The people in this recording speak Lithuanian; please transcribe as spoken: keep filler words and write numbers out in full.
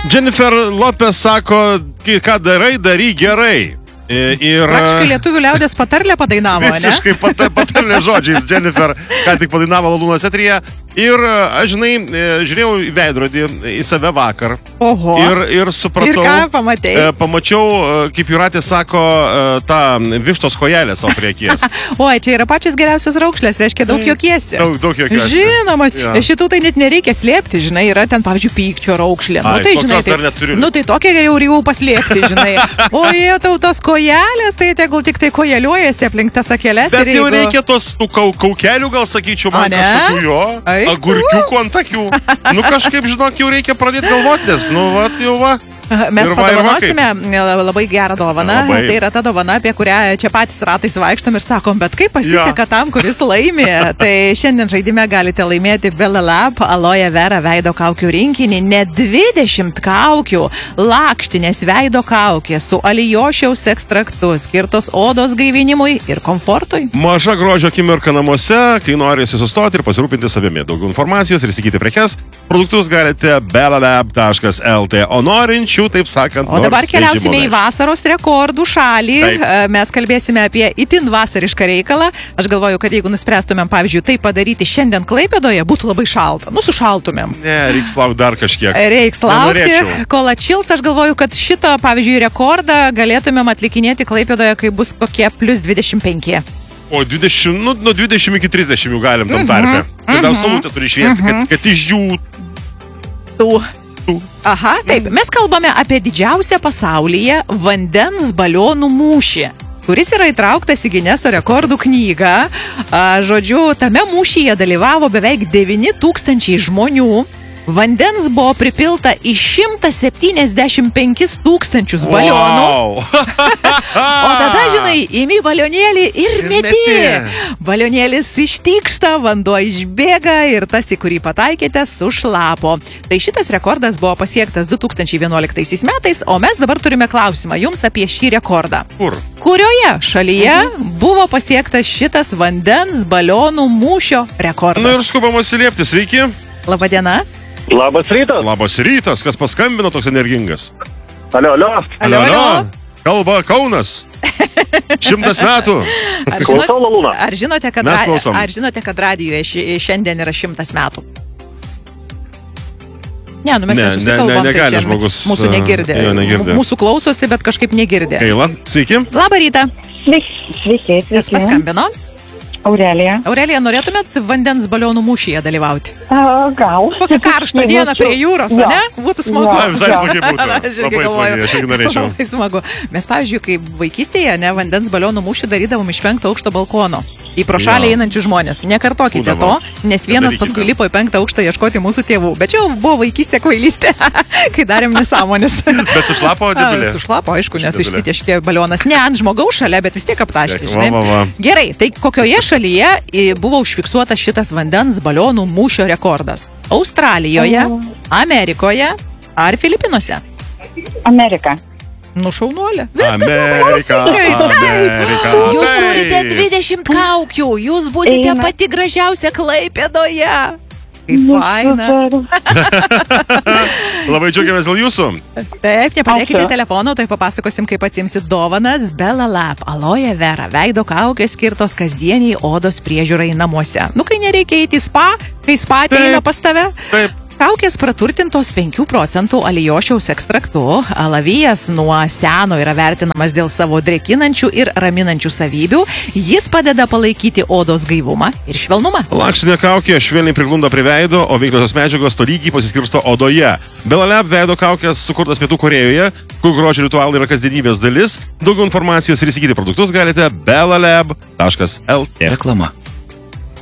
Jennifer Lopez sako, ką darai, darai gerai. Ir... Praktiškai lietuvių liaudės patarlę padainavo, ne? Visiškai pat, patarlė žodžiais Jennifer, ką tik padainavo Lalūnos eteryje. Ir, aš žinai, žiūrėjau į veidrodį, į save vakar. Oho. Ir, ir supratau. Ir ką pamatei? Pamačiau, kaip Jūratė sako, tą vištos kojelę savo prie akies. Oi, čia yra pačios geriausios raukšlės, reiškia daug jokiesi. Daug, daug jokiesi. Žinoma, ja. Šitų tai net nereikia slėpti, žinai, yra ten, pavyzdžiui, pykčio raukšlė. Ai, nu, tai, žinai, tai, nu, tai tokia geriau jau paslėpti, žinai. O jie tau tos kojelės, tai tegul tik tai kojeliuojasi aplink tas akelės. Bet jau jeigu... reikia tos tų kau, kaukelių, gal sakyčiau, man kažkokių jo. Ai, agurkiukų ant akių. Nu kažkaip, žinok, jau reikia pradėti galvoti, nes, nu, va, jau va. Mes padovanosime labai gerą dovaną. Labai. Tai yra ta dovana, apie kurią čia patys ratais vaikštom ir sakom, bet kaip pasiseka ja. Tam, kuris laimė. Tai šiandien žaidime galite laimėti Bella Lab Aloe Vera veido kaukių rinkinį. Net dvidešimt kaukių. Lakštinės veido kaukės su alijošiaus ekstraktu, skirtos odos gaivinimui ir komfortui. Maža grožio akimirka namuose, kai norisi sustoti ir pasirūpinti savimi. Daugiau informacijos ir įsigyti prekes. Produktus galite bellalab taškas lt. O norinčių, taip sakant, o dabar keliausime į vasaros rekordų šalį. Taip. Mes kalbėsime apie itin vasarišką reikalą. Aš galvoju, kad jeigu nuspręstumėm, pavyzdžiui, tai padaryti šiandien Klaipėdoje, būtų labai šalta. Nu, sušaltumėm. Ne, reiks laukti dar kažkiek. Reiks laukti, kol atšils. Aš galvoju, kad šito, pavyzdžiui, rekordą galėtumėm atlikinėti Klaipėdoje, kai bus kokie plus dvidešimt penki. O dvidešimt, nu, nuo dvidešimt iki trisdešimt jau galim tam tarpe. Mhm. Ir dar saulutė turi šviesti, mhm. kad, kad išdžiūtų. Aha, taip. Mes kalbame apie didžiausią pasaulyje vandens balionų mūšį, kuris yra įtrauktas į Gineso rekordų knygą. A, žodžiu, tame mūšyje dalyvavo beveik devyni tūkstančiai žmonių. Vandens buvo pripilta į šimtą septyniasdešimt penkis tūkstančius balionų. Wow. O tada, žinai, imi balionėlį ir meti. Balionėlis ištykšta, vanduo išbėga ir tas, į kurį pataikėte, sušlapo. Tai šitas rekordas buvo pasiektas du tūkstančiai vienuoliktaisiais metais, o mes dabar turime klausimą jums apie šį rekordą. Kur? Kurioje šalyje mhm. buvo pasiektas šitas vandens balionų mūšio rekordas? Na ir skubam atsiliepti. Sveiki. Labadiena. Labas rytas. Labas rytas. Kas paskambino toks energingas? Alio, alio. Alio, alio. Kalba Kaunas. Šimtas metų. Ar, žinot, ar, žinote, kad ra, ar žinote, kad radijoje ši, šiandien yra šimtas metų? Ne, nu mes ne, nesusikalbam, ne, ne, tai čia žmogus, mūsų negirdė. Jo, negirdė. Mūsų klausosi, bet kažkaip negirdė. Eila, sveiki. Labą rytą. Sveiki, sveiki. Kas paskambino? Aurelija. Aurelija, norėtumėt vandens balionų mūšyje dalyvauti? A, gal. Kokią karštą dieną prie jūros, jo. Ne? Būtų smagu. Na, visai smagiai būtų. Aš Labai smagiai, aš irgi norėčiau. Labai smagu. Mes, pavyzdžiui, kai vaikystėje, ne, vandens balionų mūšį darydavom iš penkto aukšto balkono. Į pro šalį einančių žmonės. Nekartokite to, nes vienas paskui lipo į penktą aukštą ieškoti mūsų tėvų. Bet čia jau buvo vaikystė kvailystė, kai darėm nesąmonės. Bet sušlapo didulė. Sušlapo, aišku, nes išsitieškė balionas. Ne ant žmogaus šalia, bet vis tiek aptaškė. Va, va, va. Gerai, tai kokioje šalyje buvo užfiksuotas šitas vandens balionų mūšio rekordas? Australijoje, Amerikoje ar Filipinuose? Amerika. Nu, šaunuolė. Viskas Amerika, labai Amerika. Jūs turite dvidešimt kaukių, jūs būsite Eina. Pati gražiausia Klaipėdoje. Kaip faina. Labai džiaugiamės dėl jūsų. Taip, nepadėkite telefono, tai papasakosim, kaip atsimsit dovanas. Bella Lab Aloe Vera veido kaukės skirtos kasdieniai odos priežiūrai namuose. Nu, kai nereikia eiti į spa, kai spa ateina pas tave. Taip. Kaukės praturtintos penkių procentų alijošiaus ekstraktu. Alavijas nuo seno yra vertinamas dėl savo drėkinančių ir raminančių savybių. Jis padeda palaikyti odos gaivumą ir švelnumą. Lakštinė kaukė švelniai priglunda prie veido, o veikliosios medžiagos tolygiai pasiskirsto odoje. Bella Lab veido kaukės sukurtas Pietų Korėjoje, kur grožio ritualai yra kasdienybės dalis. Daugiau informacijos ir įsigyti produktus galite bellalab taškas lt. Reklama.